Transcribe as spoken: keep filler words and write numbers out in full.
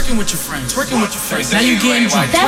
twerking with your friends, twerking with your friends. Now you getting drunk.